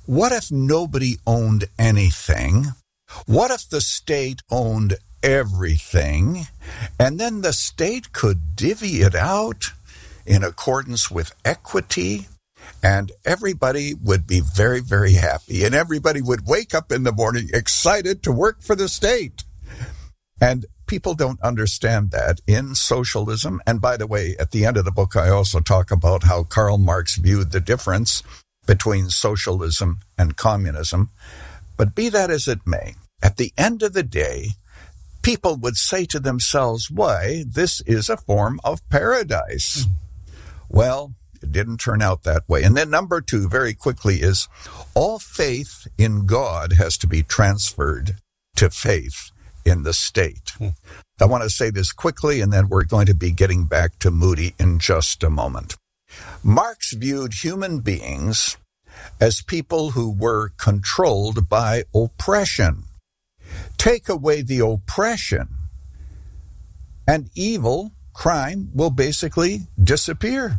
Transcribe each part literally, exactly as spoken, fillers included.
what if nobody owned anything? What if the state owned everything, and then the state could divvy it out in accordance with equity, and everybody would be very, very happy, and everybody would wake up in the morning excited to work for the state. And people don't understand that in socialism. And by the way, at the end of the book, I also talk about how Karl Marx viewed the difference between socialism and communism. But be that as it may, at the end of the day, people would say to themselves, why, this is a form of paradise. Well, it didn't turn out that way. And then number two, very quickly, is all faith in God has to be transferred to faith in the state. Hmm. I want to say this quickly, and then we're going to be getting back to Moody in just a moment. Marx viewed human beings as people who were controlled by oppression. Take away the oppression, and evil, crime, will basically disappear.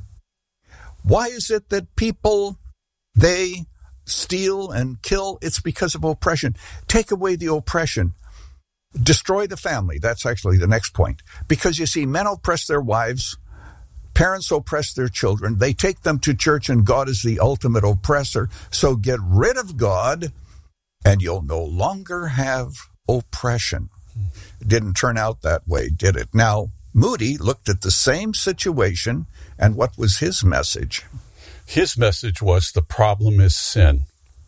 Why is it that people, they steal and kill? It's because of oppression. Take away the oppression. Destroy the family. That's actually the next point. Because you see, men oppress their wives, parents oppress their children, they take them to church, and God is the ultimate oppressor. So get rid of God, and you'll no longer have oppression. It didn't turn out that way, did it? Now, Moody looked at the same situation, and what was his message? His message was the problem is sin.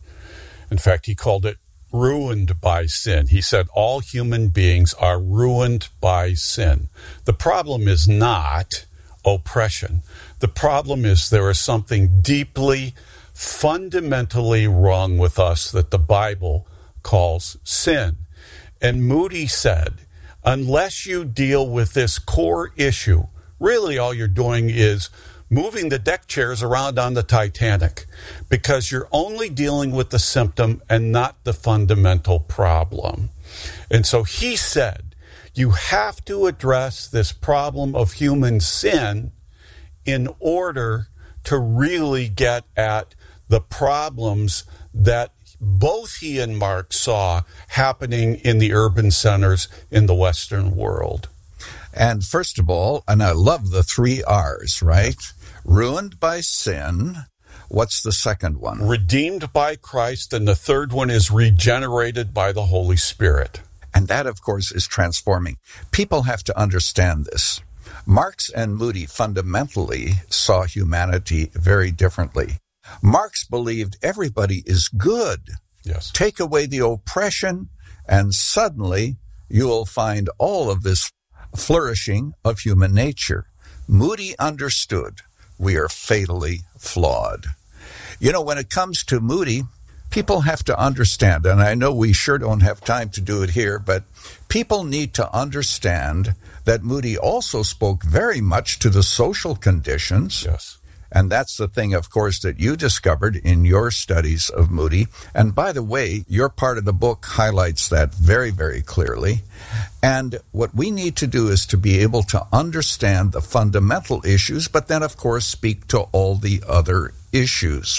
In fact, he called it ruined by sin. He said all human beings are ruined by sin. The problem is not oppression. The problem is there is something deeply, fundamentally wrong with us that the Bible calls sin. And Moody said, unless you deal with this core issue, really all you're doing is moving the deck chairs around on the Titanic, because you're only dealing with the symptom and not the fundamental problem. And so he said, you have to address this problem of human sin in order to really get at the problems that both he and Marx saw happening in the urban centers in the Western world. And first of all, and I love the three R's, right? Ruined by sin. What's the second one? Redeemed by Christ. And the third one is regenerated by the Holy Spirit. And that, of course, is transforming. People have to understand this. Marx and Moody fundamentally saw humanity very differently. Marx believed everybody is good. Yes. Take away the oppression, and suddenly you will find all of this flourishing of human nature. Moody understood we are fatally flawed. You know, when it comes to Moody, people have to understand, and I know we sure don't have time to do it here, but people need to understand that Moody also spoke very much to the social conditions. Yes. And that's the thing, of course, that you discovered in your studies of Moody. And by the way, your part of the book highlights that very, very clearly. And what we need to do is to be able to understand the fundamental issues, but then, of course, speak to all the other issues.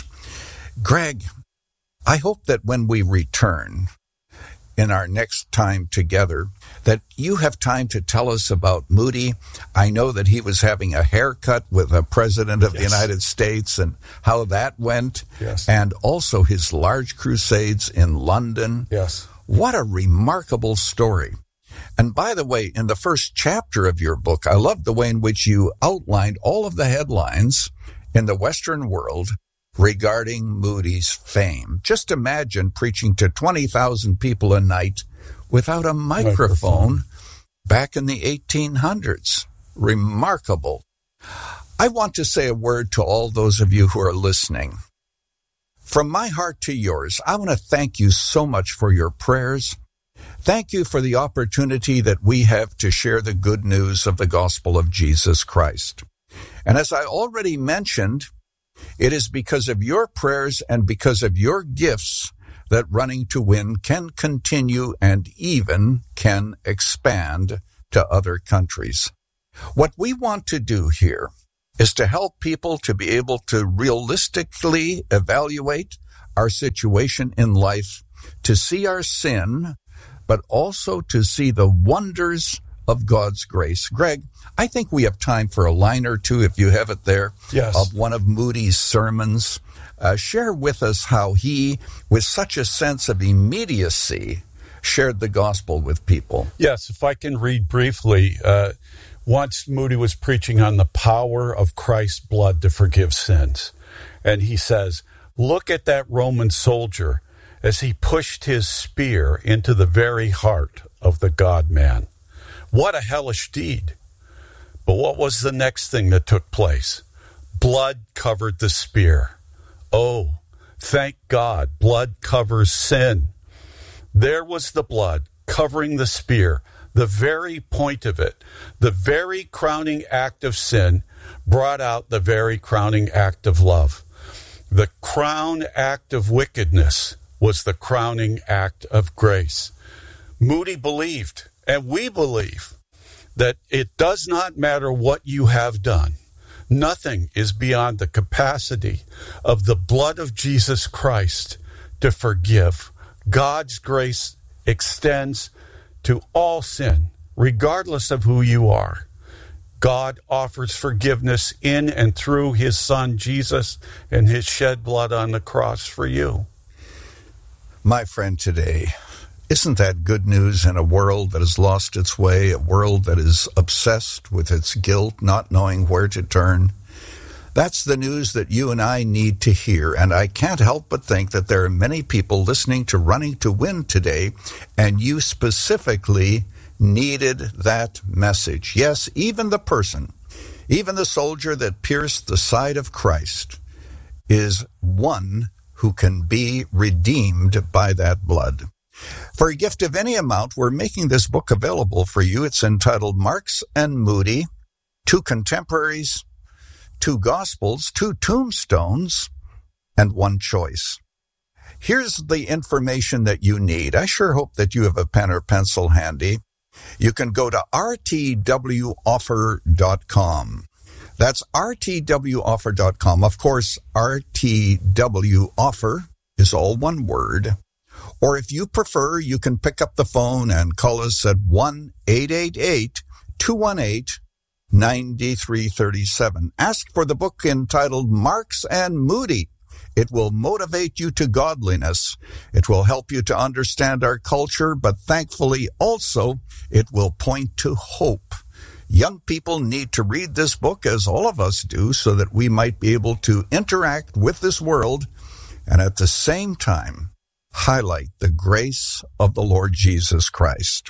Greg, I hope that when we return in our next time together, that you have time to tell us about Moody. I know that he was having a haircut with the President of yes. the United States and how that went, yes. and also his large crusades in London. Yes. What a remarkable story. And by the way, in the first chapter of your book, I love the way in which you outlined all of the headlines in the Western world regarding Moody's fame. Just imagine preaching to twenty thousand people a night without a microphone, microphone back in the eighteen hundreds. Remarkable. I want to say a word to all those of you who are listening. From my heart to yours, I want to thank you so much for your prayers. Thank you for the opportunity that we have to share the good news of the gospel of Jesus Christ. And as I already mentioned, it is because of your prayers and because of your gifts that Running to Win can continue and even can expand to other countries. What we want to do here is to help people to be able to realistically evaluate our situation in life, to see our sin, but also to see the wonders of God's grace. Greg, I think we have time for a line or two, if you have it there, yes, of one of Moody's sermons. Uh, share with us how he, with such a sense of immediacy, shared the gospel with people. Yes, if I can read briefly. Uh, once Moody was preaching on the power of Christ's blood to forgive sins. And he says, look at that Roman soldier as he pushed his spear into the very heart of the God-man. What a hellish deed. But what was the next thing that took place? Blood covered the spear. Oh, thank God, blood covers sin. There was the blood covering the spear, the very point of it, the very crowning act of sin brought out the very crowning act of love. The crown act of wickedness was the crowning act of grace. Moody believed, and we believe, that it does not matter what you have done. Nothing is beyond the capacity of the blood of Jesus Christ to forgive. God's grace extends to all sin, regardless of who you are. God offers forgiveness in and through his Son, Jesus, and his shed blood on the cross for you. My friend, today, isn't that good news in a world that has lost its way, a world that is obsessed with its guilt, not knowing where to turn? That's the news that you and I need to hear, and I can't help but think that there are many people listening to Running to Win today, and you specifically needed that message. Yes, even the person, even the soldier that pierced the side of Christ is one who can be redeemed by that blood. For a gift of any amount, we're making this book available for you. It's entitled Marks and Moody, Two Contemporaries, Two Gospels, Two Tombstones, and One Choice. Here's the information that you need. I sure hope that you have a pen or pencil handy. You can go to r t w offer dot com. That's r t w offer dot com. Of course, R T W offer is all one word. Or if you prefer, you can pick up the phone and call us at one eight eight eight, two one eight, nine three three seven. Ask for the book entitled Marks and Moody. It will motivate you to godliness. It will help you to understand our culture, but thankfully also it will point to hope. Young people need to read this book, as all of us do, so that we might be able to interact with this world and at the same time highlight the grace of the Lord Jesus Christ.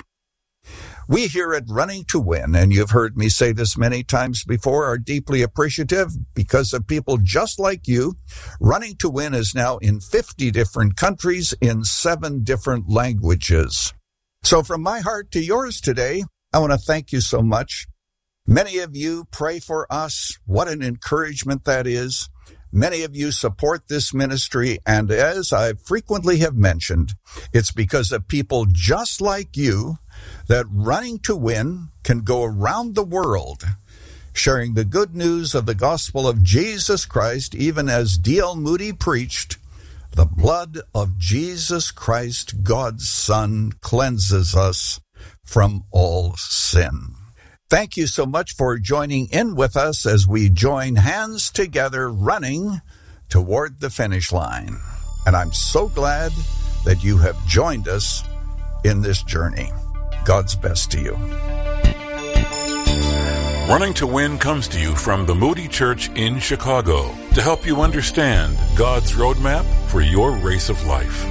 We here at Running to Win, and you've heard me say this many times before, are deeply appreciative because of people just like you. Running to Win is now in fifty different countries in seven different languages. So from my heart to yours today, I want to thank you so much. Many of you pray for us. What an encouragement that is. Many of you support this ministry, and as I frequently have mentioned, it's because of people just like you that Running to Win can go around the world sharing the good news of the gospel of Jesus Christ, even as D L Moody preached, the blood of Jesus Christ, God's Son, cleanses us from all sin. Thank you so much for joining in with us as we join hands together running toward the finish line. And I'm so glad that you have joined us in this journey. God's best to you. Running to Win comes to you from the Moody Church in Chicago to help you understand God's roadmap for your race of life.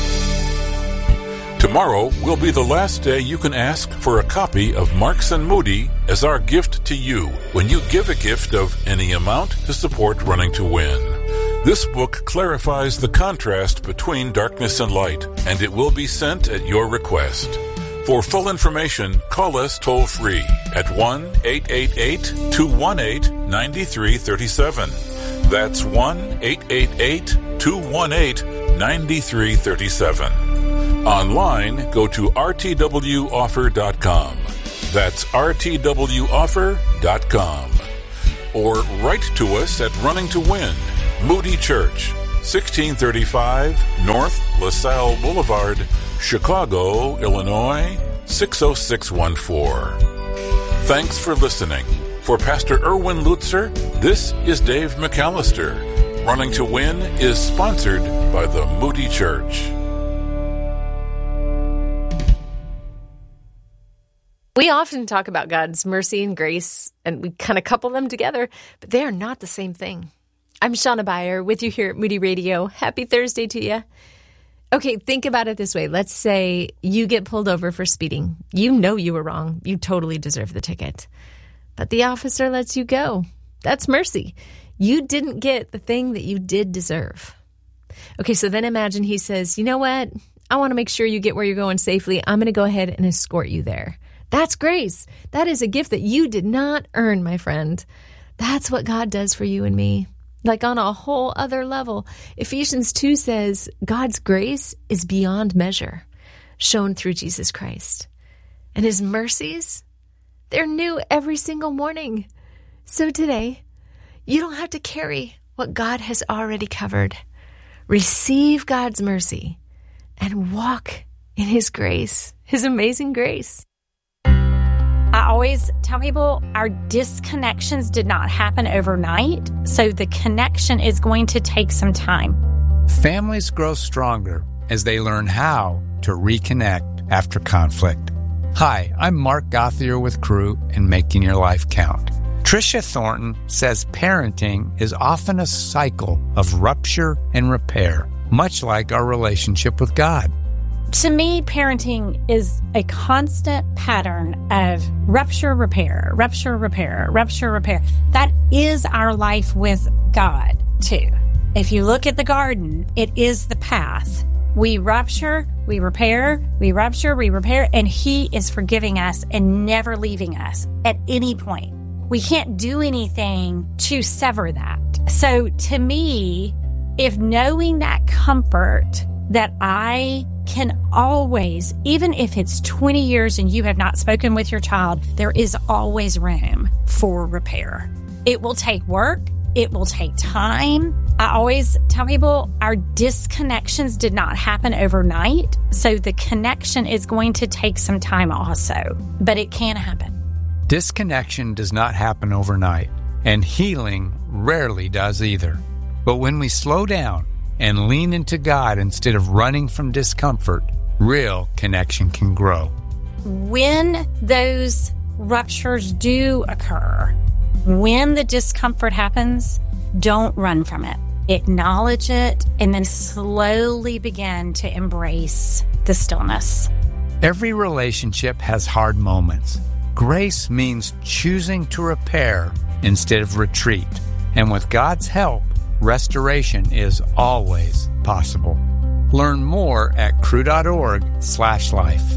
Tomorrow will be the last day you can ask for a copy of Marks and Moody as our gift to you when you give a gift of any amount to support Running to Win. This book clarifies the contrast between darkness and light, and it will be sent at your request. For full information, call us toll-free at one eight eight eight, two one eight, nine three three seven. That's one eight eight eight, two one eight, nine three three seven. Online, go to r t w offer dot com. That's r t w offer dot com. Or write to us at Running to Win, Moody Church, sixteen thirty-five North LaSalle Boulevard, Chicago, Illinois, six oh six one four. Thanks for listening. For Pastor Erwin Lutzer, this is Dave McAllister. Running to Win is sponsored by the Moody Church. We often talk about God's mercy and grace, and we kind of couple them together, but they are not the same thing. I'm Shauna Beyer with you here at Moody Radio. Happy Thursday to you. Okay, think about it this way. Let's say you get pulled over for speeding. You know you were wrong. You totally deserve the ticket. But the officer lets you go. That's mercy. You didn't get the thing that you did deserve. Okay, so then imagine he says, you know what? I want to make sure you get where you're going safely. I'm going to go ahead and escort you there. That's grace. That is a gift that you did not earn, my friend. That's what God does for you and me. Like on a whole other level. Ephesians two says, God's grace is beyond measure, shown through Jesus Christ. And his mercies, they're new every single morning. So today, you don't have to carry what God has already covered. Receive God's mercy and walk in his grace, his amazing grace. I always tell people our disconnections did not happen overnight, so the connection is going to take some time. Families grow stronger as they learn how to reconnect after conflict. Hi, I'm Mark Gothier with Crew and Making Your Life Count. Tricia Thornton says parenting is often a cycle of rupture and repair, much like our relationship with God. To me, parenting is a constant pattern of rupture, repair, rupture, repair, rupture, repair. That is our life with God, too. If you look at the garden, it is the path. We rupture, we repair, we rupture, we repair, and he is forgiving us and never leaving us at any point. We can't do anything to sever that. So to me, if knowing that comfort that I can always, even if it's twenty years and you have not spoken with your child, there is always room for repair. It will take work. It will take time. I always tell people our disconnections did not happen overnight. So the connection is going to take some time also, but it can happen. Disconnection does not happen overnight, and healing rarely does either. But when we slow down and lean into God instead of running from discomfort, real connection can grow. When those ruptures do occur, when the discomfort happens, don't run from it. Acknowledge it and then slowly begin to embrace the stillness. Every relationship has hard moments. Grace means choosing to repair instead of retreat. And with God's help, restoration is always possible. Learn more at crew.org slash life.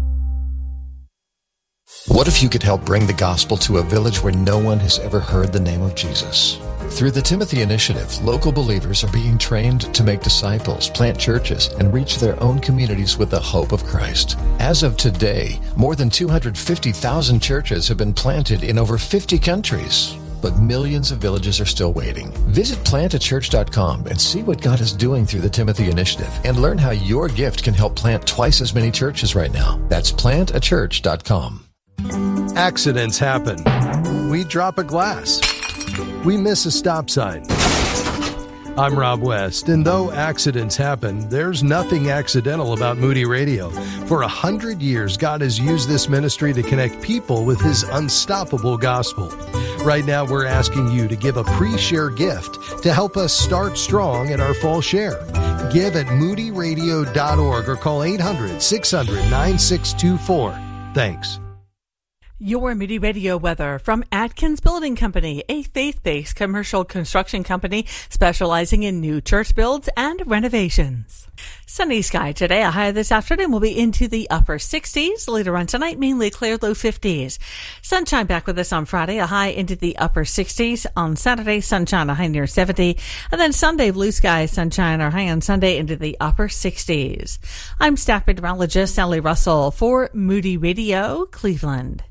What if you could help bring the gospel to a village where no one has ever heard the name of Jesus? Through the Timothy Initiative, local believers are being trained to make disciples, plant churches, and reach their own communities with the hope of Christ. As of today, more than two hundred fifty thousand churches have been planted in over fifty countries. But millions of villages are still waiting. Visit plant a church dot com and see what God is doing through the Timothy Initiative and learn how your gift can help plant twice as many churches right now. That's plant a church dot com. Accidents happen. We drop a glass. We miss a stop sign. I'm Rob West, and though accidents happen, there's nothing accidental about Moody Radio. For a hundred years, God has used this ministry to connect people with His unstoppable gospel. Right now, we're asking you to give a pre-share gift to help us start strong at our fall share. Give at moody radio dot org or call eight hundred, six hundred, nine six two four. Thanks. Your Moody Radio weather from Atkins Building Company, a faith-based commercial construction company specializing in new church builds and renovations. Sunny sky today. A high this afternoon will be into the upper sixties. Later on tonight, mainly clear, low fifties. Sunshine back with us on Friday. A high into the upper sixties. On Saturday, sunshine, a high near seventy. And then Sunday, blue skies, sunshine, a high on Sunday into the upper sixties. I'm staff meteorologist Sally Russell for Moody Radio, Cleveland.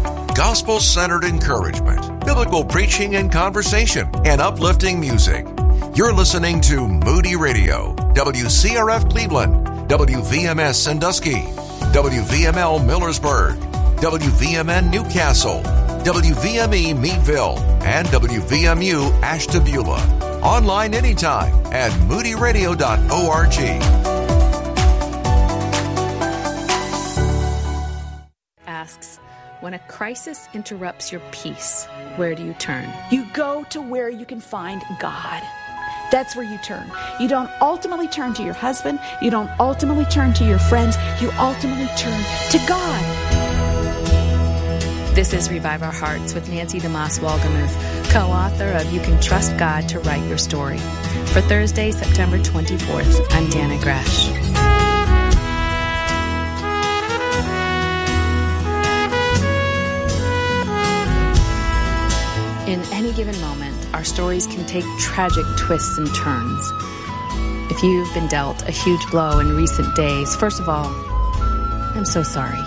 Gospel-centered encouragement, biblical preaching and conversation, and uplifting music. You're listening to Moody Radio, W C R F Cleveland, W V M S Sandusky, W V M L Millersburg, W V M N Newcastle, W V M E Meadville, and W V M U Ashtabula. Online anytime at moody radio dot org. Asks, when a crisis interrupts your peace, where do you turn? You go to where you can find God. That's where you turn. You don't ultimately turn to your husband. You don't ultimately turn to your friends. You ultimately turn to God. This is Revive Our Hearts with Nancy DeMoss Wolgemuth, co-author of You Can Trust God to Write Your Story. For Thursday, September twenty-fourth, I'm Dana Gresh. In any given moment, our stories can take tragic twists and turns. If you've been dealt a huge blow in recent days, first of all, I'm so sorry.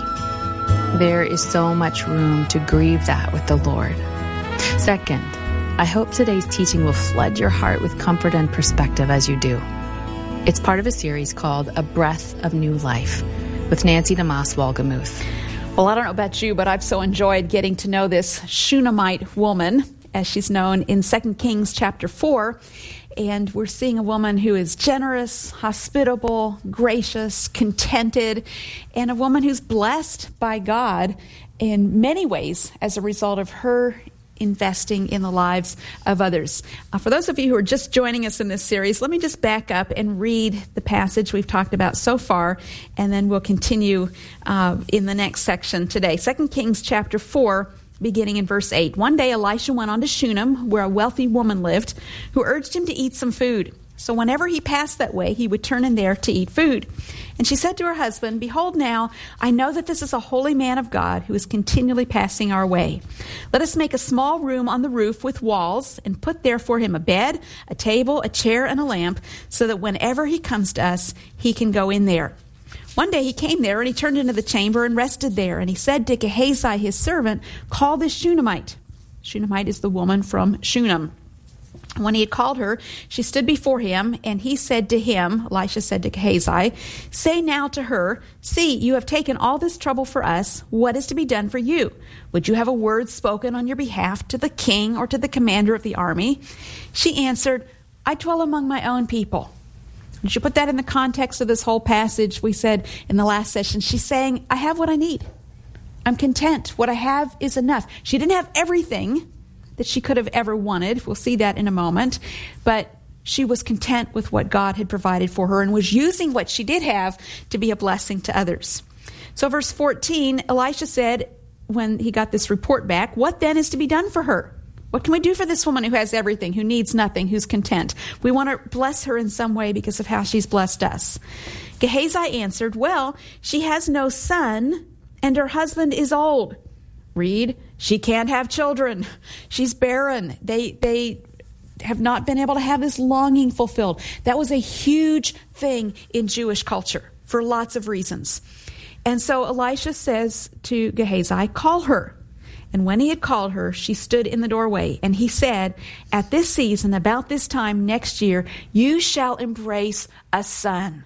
There is so much room to grieve that with the Lord. Second, I hope today's teaching will flood your heart with comfort and perspective as you do. It's part of a series called A Breath of New Life with Nancy DeMoss Wolgemuth. Well, I don't know about you, but I've so enjoyed getting to know this Shunammite woman, as she's known in Second Kings chapter four. And we're seeing a woman who is generous, hospitable, gracious, contented, and a woman who's blessed by God in many ways as a result of her investing in the lives of others. Uh, for those of you who are just joining us in this series, let me just back up and read the passage we've talked about so far, and then we'll continue uh, in the next section today. Second Kings chapter four, beginning in verse eight. One day Elisha went on to Shunem, where a wealthy woman lived, who urged him to eat some food. So whenever he passed that way, he would turn in there to eat food. And she said to her husband, "Behold now, I know that this is a holy man of God who is continually passing our way. Let us make a small room on the roof with walls and put there for him a bed, a table, a chair, and a lamp, so that whenever he comes to us, he can go in there." One day he came there, and he turned into the chamber and rested there. And he said to Gehazi, his servant, "Call this Shunammite." Shunammite is the woman from Shunem. When he had called her, she stood before him, and he said to him, Elisha said to Gehazi, "Say now to her, see, you have taken all this trouble for us. What is to be done for you? Would you have a word spoken on your behalf to the king or to the commander of the army?" She answered, "I dwell among my own people." You should put that in the context of this whole passage. We said in the last session, she's saying, I have what I need. I'm content. What I have is enough. She didn't have everything that she could have ever wanted. We'll see that in a moment. But she was content with what God had provided for her and was using what she did have to be a blessing to others. So verse fourteen, Elisha said, when he got this report back, "What then is to be done for her? What can we do for this woman who has everything, who needs nothing, who's content? We want to bless her in some way because of how she's blessed us." Gehazi answered, "Well, she has no son, and her husband is old." Read, she can't have children. She's barren. They they have not been able to have this longing fulfilled. That was a huge thing in Jewish culture for lots of reasons. And so Elisha says to Gehazi, "Call her." And when he had called her, she stood in the doorway. And he said, "At this season, about this time next year, you shall embrace a son."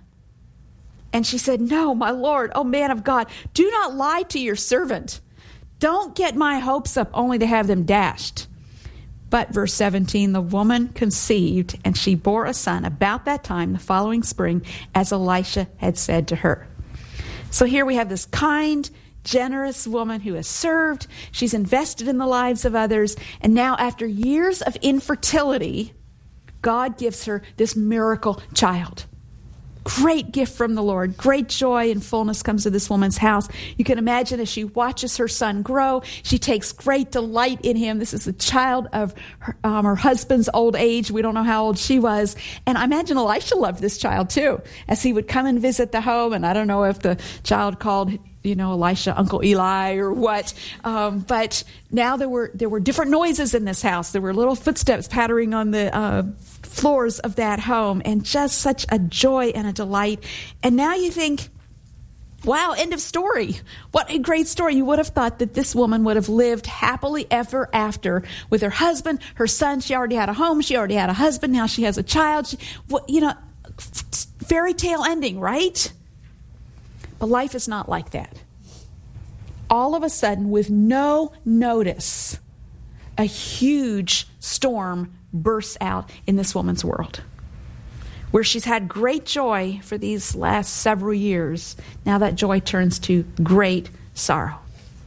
And she said, "No, my Lord, O man of God, do not lie to your servant. Don't get my hopes up only to have them dashed." But verse seventeen, the woman conceived, and she bore a son about that time the following spring, as Elisha had said to her. So here we have this kind, generous woman who has served. She's invested in the lives of others. And now after years of infertility, God gives her this miracle child. Great gift from the Lord. Great joy and fullness comes to this woman's house. You can imagine as she watches her son grow, she takes great delight in him. This is the child of her, um, her husband's old age. We don't know how old she was. And I imagine Elisha loved this child too, as he would come and visit the home. And I don't know if the child called, you know, Elisha Uncle Eli or what. Um, but now there were there were different noises in this house. There were little footsteps pattering on the uh, floors of that home, and just such a joy and a delight. And now you think, Wow, end of story. What a great story. You would have thought that this woman would have lived happily ever after with her husband, her son. She already had a home. She already had a husband. Now she has a child. She, you know, fairy tale ending, right? But life is not like that. All of a sudden, with no notice, a huge storm bursts out in this woman's world. Where she's had great joy for these last several years, now that joy turns to great sorrow.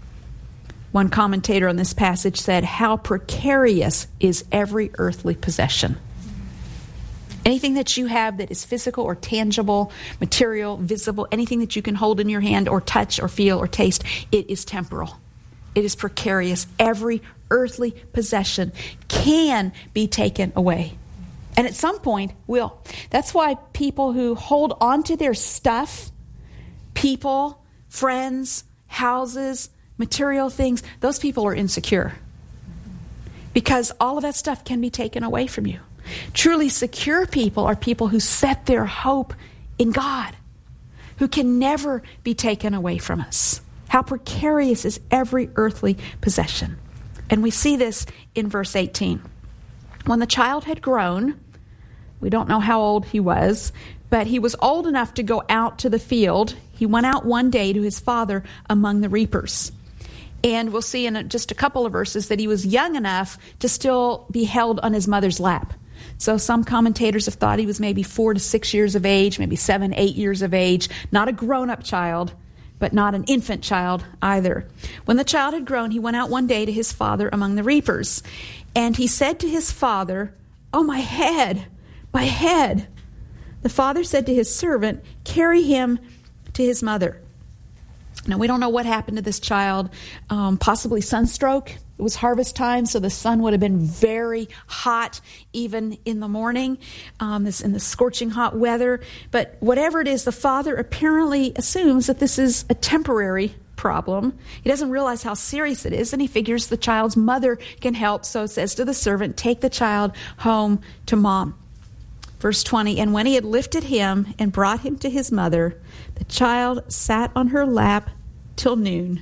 One commentator on this passage said, "How precarious is every earthly possession." Anything that you have that is physical or tangible, material, visible, anything that you can hold in your hand or touch or feel or taste, it is temporal. It is precarious. Every earthly possession can be taken away. And at some point will. That's why people who hold on to their stuff, people, friends, houses, material things, those people are insecure. Because all of that stuff can be taken away from you. Truly secure people are people who set their hope in God, who can never be taken away from us. How precarious is every earthly possession. And we see this in verse eighteen. When the child had grown, we don't know how old he was, but he was old enough to go out to the field. He went out one day to his father among the reapers. And we'll see in just a couple of verses that he was young enough to still be held on his mother's lap. So some commentators have thought he was maybe four to six years of age, maybe seven, eight years of age. Not a grown-up child, but not an infant child either. When the child had grown, he went out one day to his father among the reapers. And he said to his father, "Oh, my head! My head." The father said to his servant, "Carry him to his mother." Now, we don't know what happened to this child. Um, possibly sunstroke. It was harvest time, so the sun would have been very hot even in the morning, um, this in the scorching hot weather. But whatever it is, the father apparently assumes that this is a temporary problem. He doesn't realize how serious it is, and he figures the child's mother can help, so says to the servant, "Take the child home to mom." Verse twenty, and when he had lifted him and brought him to his mother, the child sat on her lap till noon,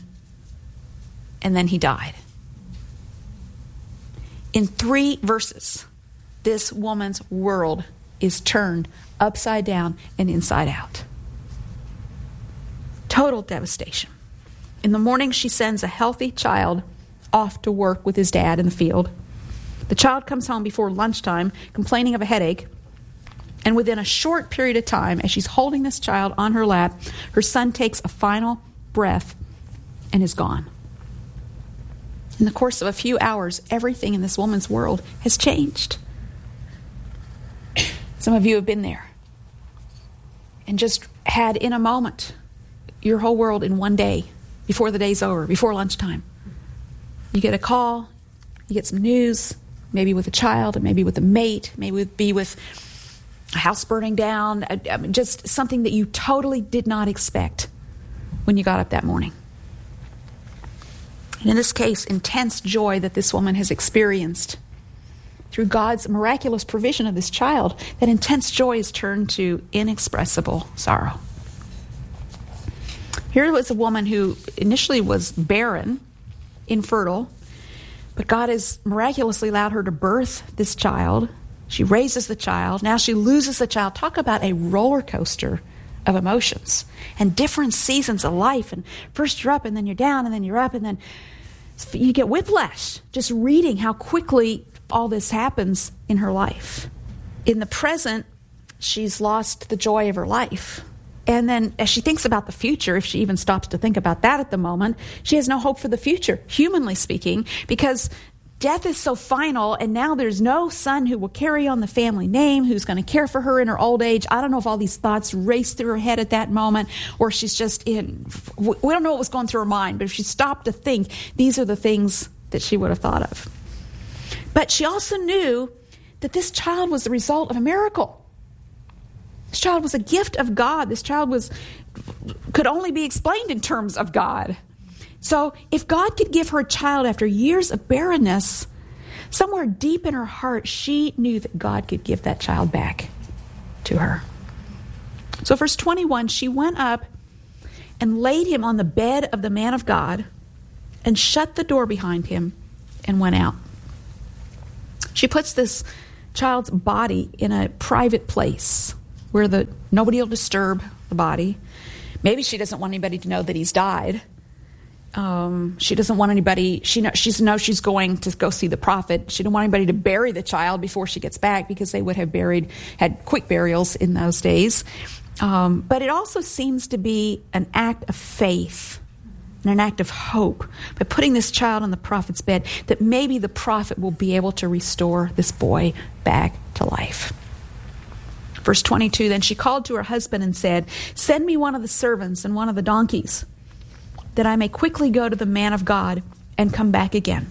and then he died. In three verses, this woman's world is turned upside down and inside out. Total devastation. In the morning, she sends a healthy child off to work with his dad in the field. The child comes home before lunchtime, complaining of a headache. And within a short period of time, as she's holding this child on her lap, her son takes a final breath and is gone. In the course of a few hours, everything in this woman's world has changed. Some of you have been there and just had in a moment your whole world in one day, before the day's over, before lunchtime. You get a call, you get some news, maybe with a child, and maybe with a mate, maybe be with a house burning down, I mean, just something that you totally did not expect when you got up that morning. And in this case, intense joy that this woman has experienced through God's miraculous provision of this child, that intense joy is turned to inexpressible sorrow. Here was a woman who initially was barren, infertile, but God has miraculously allowed her to birth this child. She raises the child. Now she loses the child. Talk about a roller coaster of emotions and different seasons of life. And first you're up, and then you're down, and then you're up, and then you get whiplash just reading how quickly all this happens in her life. In the present, she's lost the joy of her life. And then as she thinks about the future, if she even stops to think about that at the moment, she has no hope for the future, humanly speaking, because death is so final, and now there's no son who will carry on the family name, who's going to care for her in her old age. I don't know if all these thoughts race through her head at that moment, or she's just in, we don't know what was going through her mind, but if she stopped to think, these are the things that she would have thought of. But she also knew that this child was the result of a miracle. This child was a gift of God. This child was could only be explained in terms of God. So if God could give her a child after years of barrenness, somewhere deep in her heart, she knew that God could give that child back to her. So verse twenty-one, she went up and laid him on the bed of the man of God and shut the door behind him and went out. She puts this child's body in a private place where the nobody will disturb the body. Maybe she doesn't want anybody to know that he's died. Um, she doesn't want anybody, she know, she knows she's going to go see the prophet. She didn't want anybody to bury the child before she gets back, because they would have buried, had quick burials in those days. Um, but it also seems to be an act of faith and an act of hope by putting this child on the prophet's bed, that maybe the prophet will be able to restore this boy back to life. Verse twenty-two, then she called to her husband and said, send me one of the servants and one of the donkeys, that I may quickly go to the man of God and come back again.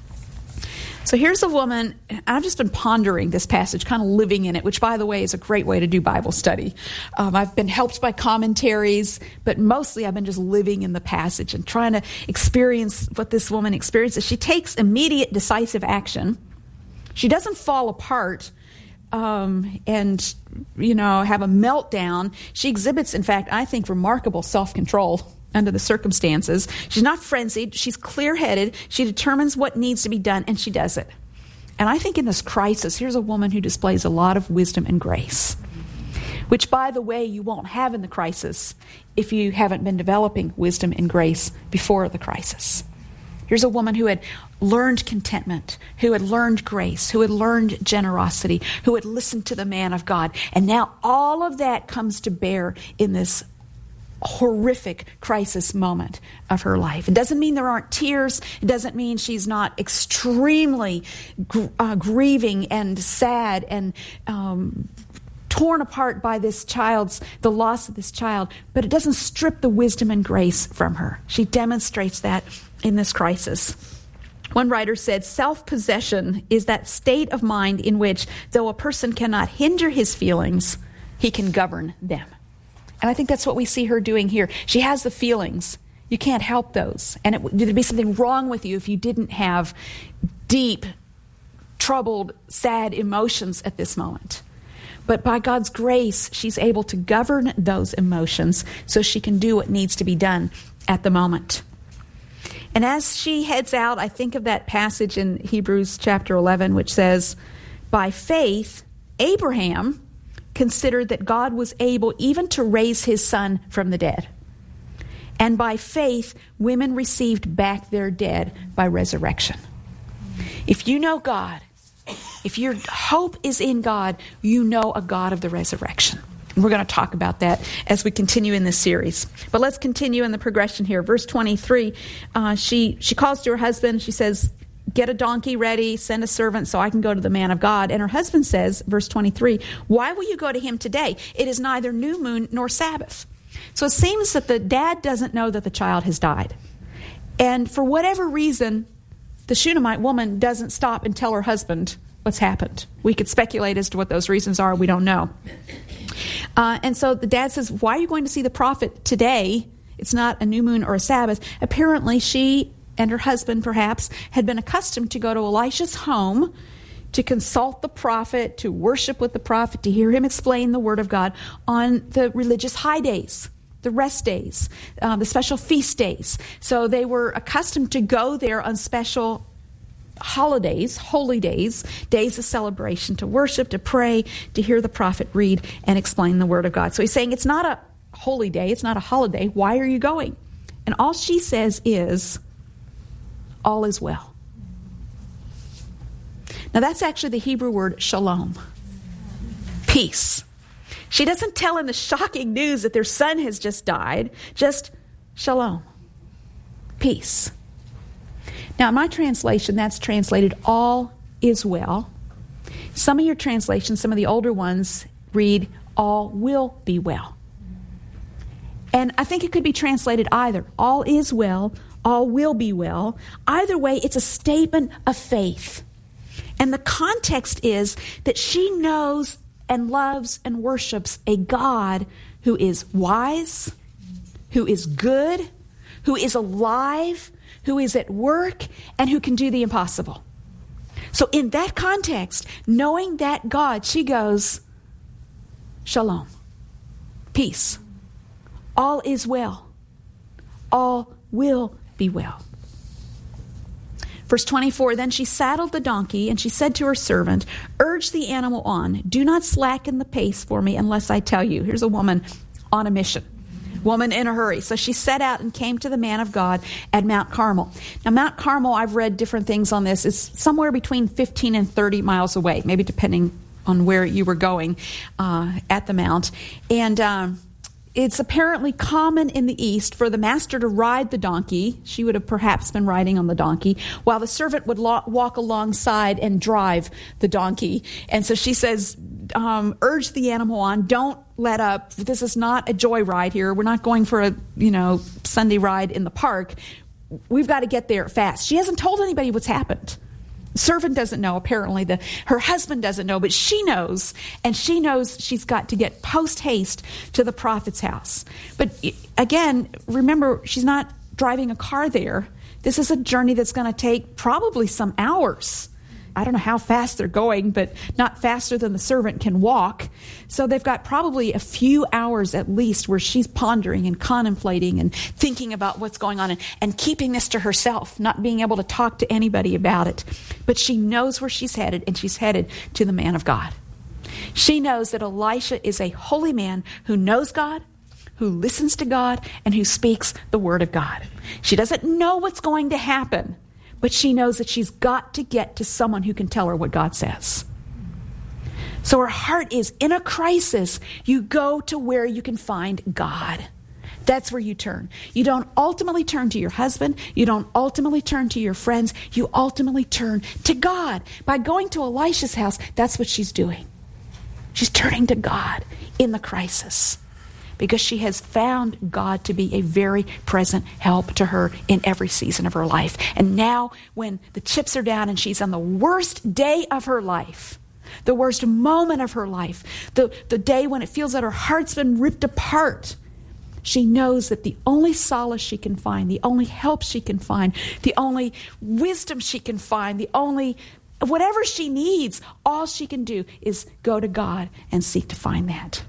So here's a woman, and I've just been pondering this passage, kind of living in it, which, by the way, is a great way to do Bible study. Um, I've been helped by commentaries, but mostly I've been just living in the passage and trying to experience what this woman experiences. She takes immediate, decisive action. She doesn't fall apart um, and, you know, have a meltdown. She exhibits, in fact, I think, remarkable self-control under the circumstances. She's not frenzied. She's clear-headed. She determines what needs to be done, and she does it. And I think in this crisis, here's a woman who displays a lot of wisdom and grace, which, by the way, you won't have in the crisis if you haven't been developing wisdom and grace before the crisis. Here's a woman who had learned contentment, who had learned grace, who had learned generosity, who had listened to the man of God. And now all of that comes to bear in this horrific crisis moment of her life. It doesn't mean there aren't tears. It doesn't mean she's not extremely gr- uh, grieving and sad and um, torn apart by this child's, the loss of this child. But it doesn't strip the wisdom and grace from her. She demonstrates that in this crisis. One writer said, self-possession is that state of mind in which, though a person cannot hinder his feelings, he can govern them. And I think that's what we see her doing here. She has the feelings. You can't help those. And it, there'd be something wrong with you if you didn't have deep, troubled, sad emotions at this moment. But by God's grace, she's able to govern those emotions so she can do what needs to be done at the moment. And as she heads out, I think of that passage in Hebrews chapter eleven, which says, by faith, Abraham considered that God was able even to raise his son from the dead. And by faith, women received back their dead by resurrection. If you know God, if your hope is in God, you know a God of the resurrection. And we're going to talk about that as we continue in this series. But let's continue in the progression here. Verse twenty-three, uh, she, she calls to her husband. She says, get a donkey ready, send a servant so I can go to the man of God. And her husband says, verse twenty-three, why will you go to him today? It is neither new moon nor Sabbath. So it seems that the dad doesn't know that the child has died. And for whatever reason, the Shunammite woman doesn't stop and tell her husband what's happened. We could speculate as to what those reasons are. We don't know. Uh, and so the dad says, why are you going to see the prophet today? It's not a new moon or a Sabbath. Apparently she and her husband, perhaps, had been accustomed to go to Elisha's home to consult the prophet, to worship with the prophet, to hear him explain the word of God on the religious high days, the rest days, uh, the special feast days. So they were accustomed to go there on special holidays, holy days, days of celebration, to worship, to pray, to hear the prophet read and explain the word of God. So he's saying it's not a holy day, it's not a holiday. Why are you going? And all she says is, all is well. Now that's actually the Hebrew word shalom, peace. She doesn't tell him the shocking news that their son has just died, just shalom, peace. Now in my translation, that's translated all is well. Some of your translations, some of the older ones, read all will be well. And I think it could be translated either, all is well, all will be well. Either way, it's a statement of faith. And the context is that she knows and loves and worships a God who is wise, who is good, who is alive, who is at work, and who can do the impossible. So in that context, knowing that God, she goes, shalom, peace, all is well. all will be well. Verse twenty-four, then she saddled the donkey, and she said to her servant, urge the animal on. Do not slacken the pace for me unless I tell you. Here's a woman on a mission. Woman in a hurry. So she set out and came to the man of God at Mount Carmel. Now, Mount Carmel, I've read different things on this. It's somewhere between fifteen and thirty miles away, maybe depending on where you were going uh, at the mount. And um, it's apparently common in the East for the master to ride the donkey. She would have perhaps been riding on the donkey, while the servant would lo- walk alongside and drive the donkey. And so she says, um, urge the animal on. Don't let up. This is not a joy ride here. We're not going for a, you know, Sunday ride in the park. We've got to get there fast. She hasn't told anybody what's happened. Servant doesn't know, apparently. The, her husband doesn't know, but she knows, and she knows she's got to get post-haste to the prophet's house. But again, remember, she's not driving a car there. This is a journey that's going to take probably some hours. I don't know how fast they're going, but not faster than the servant can walk. So they've got probably a few hours at least where she's pondering and contemplating and thinking about what's going on and, and keeping this to herself, not being able to talk to anybody about it. But she knows where she's headed, and she's headed to the man of God. She knows that Elisha is a holy man who knows God, who listens to God, and who speaks the word of God. She doesn't know what's going to happen, but she knows that she's got to get to someone who can tell her what God says. So her heart is, in a crisis, you go to where you can find God. That's where you turn. You don't ultimately turn to your husband. You don't ultimately turn to your friends. You ultimately turn to God. By going to Elisha's house, that's what she's doing. She's turning to God in the crisis, because she has found God to be a very present help to her in every season of her life. And now, when the chips are down and she's on the worst day of her life, the worst moment of her life, the, the day when it feels that her heart's been ripped apart, she knows that the only solace she can find, the only help she can find, the only wisdom she can find, the only whatever she needs, all she can do is go to God and seek to find that.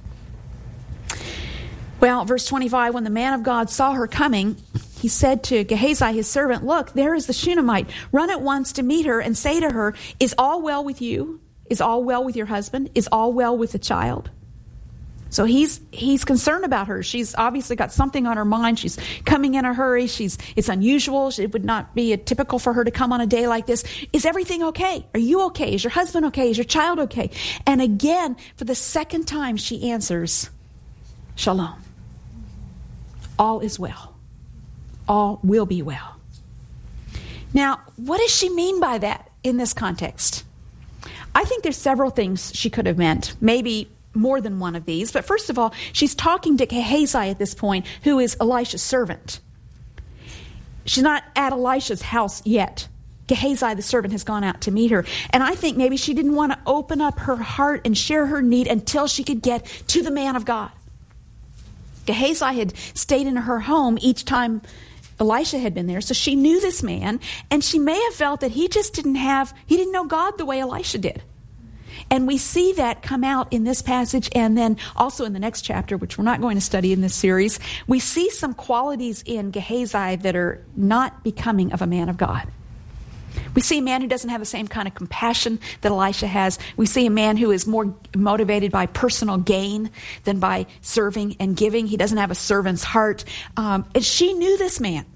Well, verse twenty-five, when the man of God saw her coming, he said to Gehazi, his servant, look, there is the Shunammite. Run at once to meet her and say to her, is all well with you? Is all well with your husband? Is all well with the child? So he's he's concerned about her. She's obviously got something on her mind. She's coming in a hurry. She's It's unusual. It would not be a typical for her to come on a day like this. Is everything okay? Are you okay? Is your husband okay? Is your child okay? And again, for the second time, she answers, Shalom. All is well. All will be well. Now, what does she mean by that in this context? I think there's several things she could have meant, maybe more than one of these. But first of all, she's talking to Gehazi at this point, who is Elisha's servant. She's not at Elisha's house yet. Gehazi, the servant, has gone out to meet her. And I think maybe she didn't want to open up her heart and share her need until she could get to the man of God. Gehazi had stayed in her home each time Elisha had been there, so she knew this man, and she may have felt that he just didn't have, he didn't know God the way Elisha did. And we see that come out in this passage, and then also in the next chapter, which we're not going to study in this series. We see some qualities in Gehazi that are not becoming of a man of God. We see a man who doesn't have the same kind of compassion that Elisha has. We see a man who is more motivated by personal gain than by serving and giving. He doesn't have a servant's heart. Um, and she knew this man.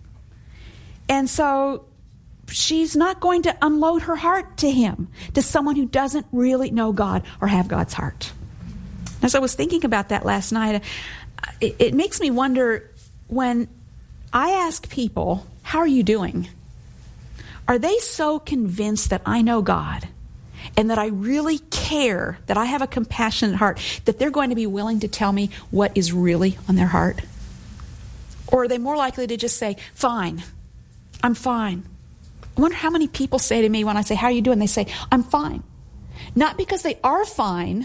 And so she's not going to unload her heart to him, to someone who doesn't really know God or have God's heart. As I was thinking about that last night, it, it makes me wonder, when I ask people, how are you doing? Are they so convinced that I know God and that I really care, that I have a compassionate heart, that they're going to be willing to tell me what is really on their heart? Or are they more likely to just say, fine, I'm fine? I wonder how many people say to me when I say, how are you doing? They say, I'm fine. Not because they are fine,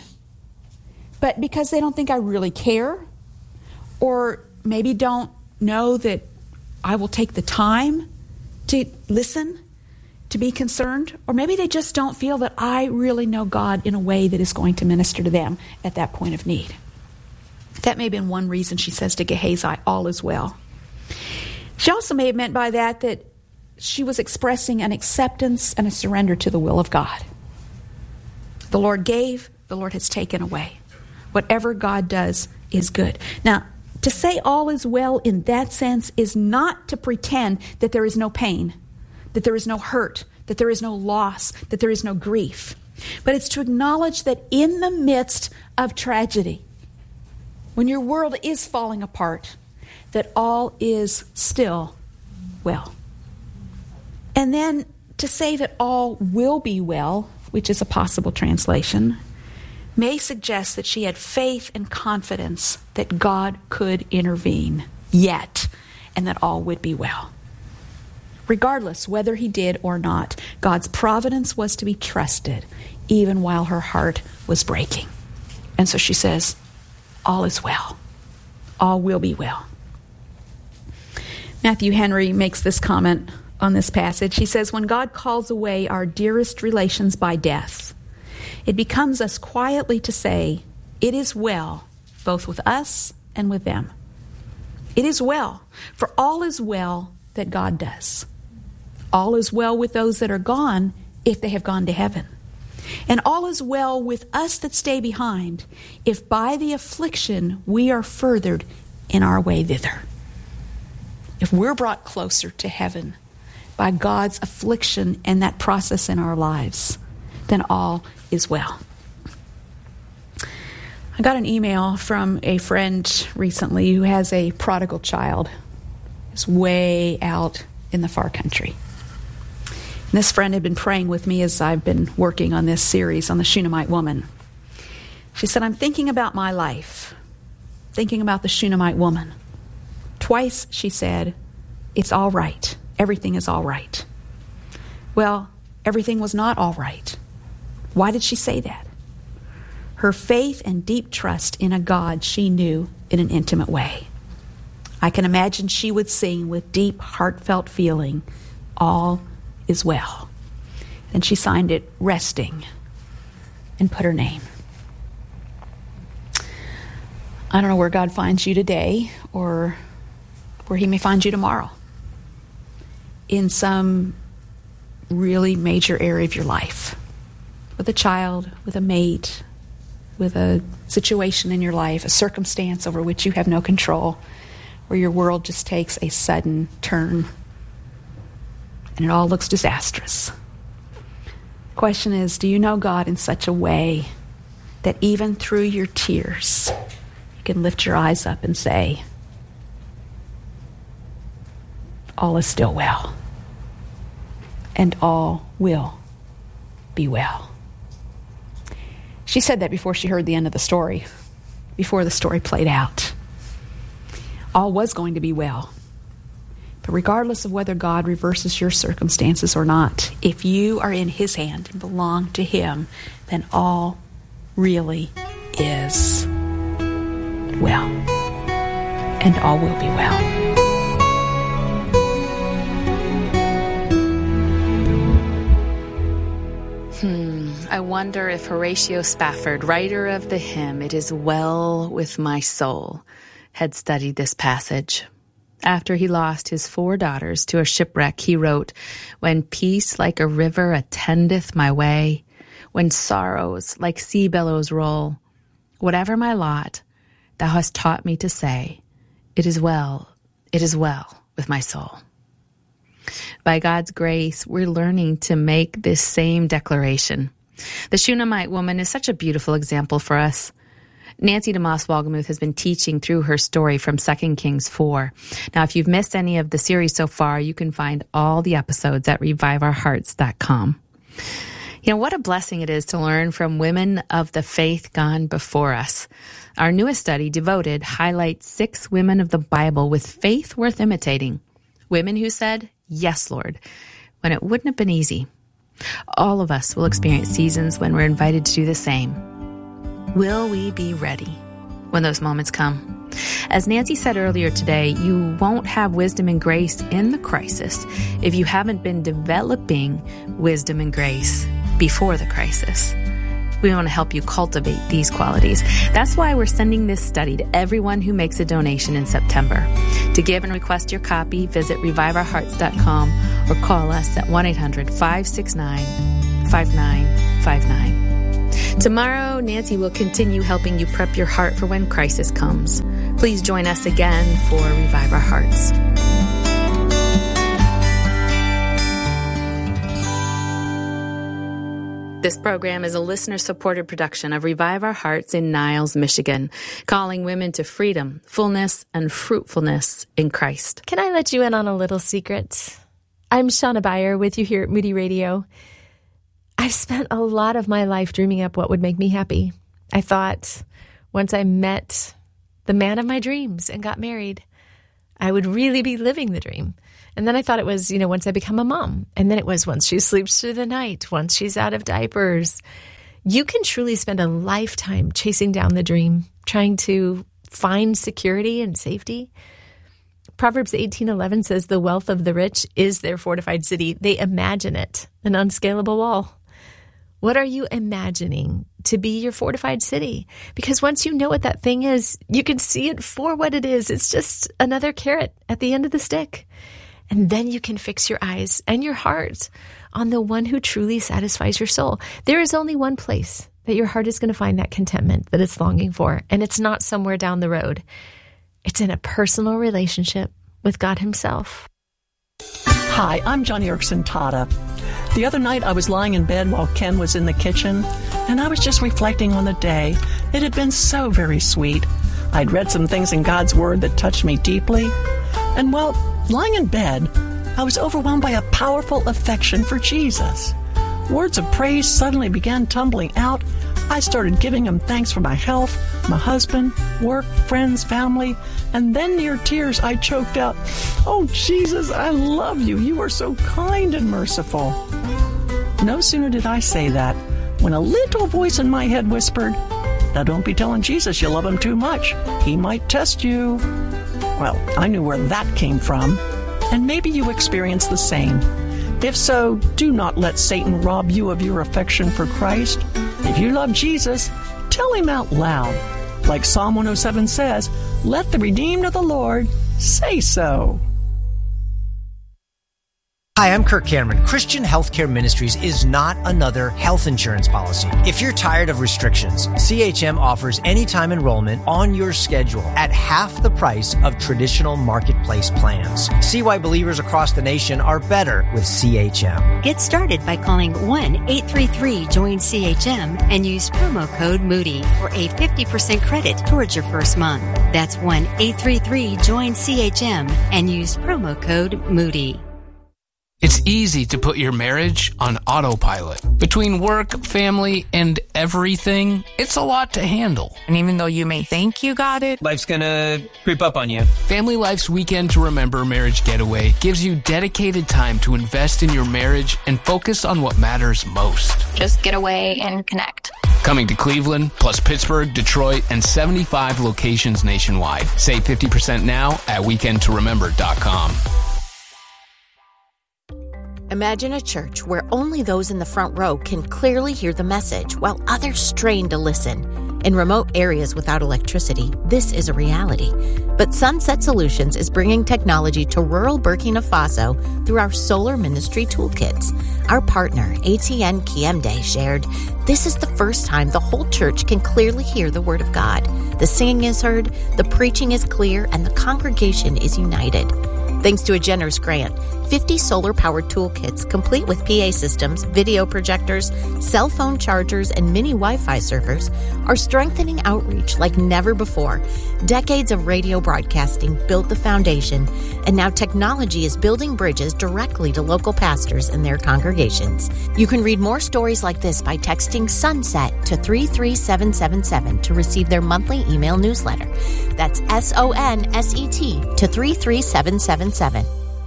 but because they don't think I really care, or maybe don't know that I will take the time to listen, to be concerned, or maybe they just don't feel that I really know God in a way that is going to minister to them at that point of need. That may have been one reason she says to Gehazi, all is well. She also may have meant by that that she was expressing an acceptance and a surrender to the will of God. The Lord gave, the Lord has taken away. Whatever God does is good. Now, to say all is well in that sense is not to pretend that there is no pain, that there is no hurt, that there is no loss, that there is no grief. But it's to acknowledge that in the midst of tragedy, when your world is falling apart, that all is still well. And then to say that all will be well, which is a possible translation, may suggest that she had faith and confidence that God could intervene yet, and that all would be well. Regardless whether he did or not, God's providence was to be trusted, even while her heart was breaking. And so she says, all is well. All will be well. Matthew Henry makes this comment on this passage. He says, when God calls away our dearest relations by death, it becomes us quietly to say, it is well, both with us and with them. It is well, for all is well that God does. All is well with those that are gone, if they have gone to heaven. And all is well with us that stay behind, if by the affliction we are furthered in our way thither. If we're brought closer to heaven by God's affliction and that process in our lives, then all is well. I got an email from a friend recently who has a prodigal child. It's way out in the far country. And this friend had been praying with me as I've been working on this series on the Shunammite woman. She said, I'm thinking about my life, thinking about the Shunammite woman. Twice she said, it's all right. Everything is all right. Well, everything was not all right. Why did she say that? Her faith and deep trust in a God she knew in an intimate way. I can imagine she would sing with deep, heartfelt feeling, all is well. And she signed it resting and put her name. I don't know where God finds you today or where he may find you tomorrow in some really major area of your life, with a child, with a mate, with a situation in your life, a circumstance over which you have no control, where your world just takes a sudden turn and it all looks disastrous. The question is, do you know God in such a way that even through your tears, you can lift your eyes up and say, all is still well, and all will be well. She said that before she heard the end of the story, before the story played out. All was going to be well. But regardless of whether God reverses your circumstances or not, if you are in his hand and belong to him, then all really is well. And all will be well. Hmm, I wonder if Horatio Spafford, writer of the hymn, It Is Well With My Soul, had studied this passage. After he lost his four daughters to a shipwreck, he wrote, when peace like a river attendeth my way, when sorrows like sea billows roll, whatever my lot, thou hast taught me to say, it is well, it is well with my soul. By God's grace, we're learning to make this same declaration. The Shunammite woman is such a beautiful example for us. Nancy DeMoss Wolgemuth has been teaching through her story from Second Kings four. Now, if you've missed any of the series so far, you can find all the episodes at revive our hearts dot com. You know, what a blessing it is to learn from women of the faith gone before us. Our newest study, Devoted, highlights six women of the Bible with faith worth imitating. Women who said, yes, Lord, when it wouldn't have been easy. All of us will experience seasons when we're invited to do the same. Will we be ready when those moments come? As Nancy said earlier today, you won't have wisdom and grace in the crisis if you haven't been developing wisdom and grace before the crisis. We want to help you cultivate these qualities. That's why we're sending this study to everyone who makes a donation in September. To give and request your copy, visit revive our hearts dot com or call us at one eight hundred five six nine five nine five nine. Tomorrow, Nancy will continue helping you prep your heart for when crisis comes. Please join us again for Revive Our Hearts. This program is a listener-supported production of Revive Our Hearts in Niles, Michigan, calling women to freedom, fullness, and fruitfulness in Christ. Can I let you in on a little secret? I'm Shauna Beyer with you here at Moody Radio. I've spent a lot of my life dreaming up what would make me happy. I thought once I met the man of my dreams and got married, I would really be living the dream. And then I thought it was, you know, once I become a mom. And then it was once she sleeps through the night, once she's out of diapers. You can truly spend a lifetime chasing down the dream, trying to find security and safety. Proverbs eighteen eleven says, the wealth of the rich is their fortified city. They imagine it, an unscalable wall. What are you imagining to be your fortified city? Because once you know what that thing is, you can see it for what it is. It's just another carrot at the end of the stick. And then you can fix your eyes and your heart on the one who truly satisfies your soul. There is only one place that your heart is going to find that contentment that it's longing for. And it's not somewhere down the road. It's in a personal relationship with God himself. Hi, I'm Johnny Erickson Tata. The other night I was lying in bed while Ken was in the kitchen, and I was just reflecting on the day. It had been so very sweet. I'd read some things in God's Word that touched me deeply. And well, lying in bed, I was overwhelmed by a powerful affection for Jesus. Words of praise suddenly began tumbling out. I started giving him thanks for my health, my husband, work, friends, family, and then near tears I choked out, "Oh, Jesus, I love you. You are so kind and merciful." No sooner did I say that when a little voice in my head whispered, "Now don't be telling Jesus you love him too much. He might test you." Well, I knew where that came from, and maybe you experienced the same. If so, do not let Satan rob you of your affection for Christ. If you love Jesus, tell him out loud. Like Psalm one oh seven says, "Let the redeemed of the Lord say so." Hi, I'm Kirk Cameron. Christian Healthcare Ministries is not another health insurance policy. If you're tired of restrictions, C H M offers anytime enrollment on your schedule at half the price of traditional marketplace plans. See why believers across the nation are better with C H M. Get started by calling one eight three three join C H M and use promo code Moody for a fifty percent credit towards your first month. That's one eight three three join C H M and use promo code Moody. It's easy to put your marriage on autopilot. Between work, family, and everything, it's a lot to handle. And even though you may think you got it, life's gonna creep up on you. Family Life's Weekend to Remember Marriage Getaway gives you dedicated time to invest in your marriage and focus on what matters most. Just get away and connect. Coming to Cleveland, plus Pittsburgh, Detroit, and seventy-five locations nationwide. Save fifty percent now at weekend to remember dot com. Imagine a church where only those in the front row can clearly hear the message while others strain to listen. In remote areas without electricity, this is a reality. But Sunset Solutions is bringing technology to rural Burkina Faso through our Solar Ministry Toolkits. Our partner, A T N Kiemde, shared, "This is the first time the whole church can clearly hear the Word of God. The singing is heard, the preaching is clear, and the congregation is united." Thanks to a generous grant, fifty solar-powered toolkits complete with P A systems, video projectors, cell phone chargers, and mini Wi-Fi servers are strengthening outreach like never before. Decades of radio broadcasting built the foundation, and now technology is building bridges directly to local pastors and their congregations. You can read more stories like this by texting SUNSET to three three seven seven seven to receive their monthly email newsletter. That's S O N S E T to three three seven seven seven.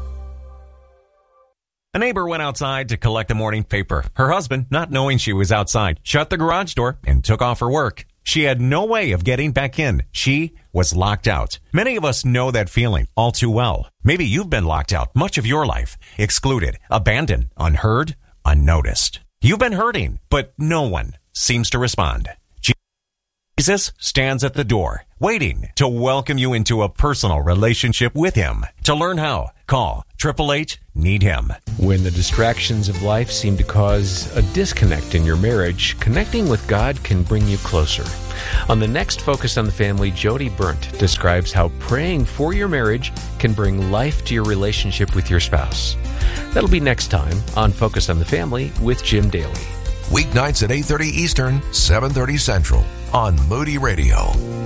A neighbor went outside to collect the morning paper. Her husband, not knowing she was outside, shut the garage door and took off her work. She had no way of getting back in. She was locked out. Many of us know that feeling all too well. Maybe you've been locked out much of your life, excluded, abandoned, unheard, unnoticed. You've been hurting, but no one seems to respond. Jesus stands at the door, waiting to welcome you into a personal relationship with Him. To learn how, call eight eight eight, need him. When the distractions of life seem to cause a disconnect in your marriage, connecting with God can bring you closer. On the next Focus on the Family, Jody Burnt describes how praying for your marriage can bring life to your relationship with your spouse. That'll be next time on Focus on the Family with Jim Daly. Weeknights at eight thirty Eastern, seven thirty Central on Moody Radio.